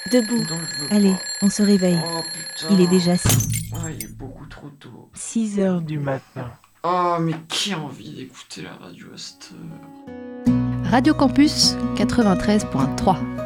Debout. Non, je veux Allez, pas. on se réveille. Oh putain. Il est déjà 6 Ah, il est beaucoup trop tôt. 6 heures du matin. Ah, mais qui a envie d'écouter la radio à cette heure? Radio Campus 93.3.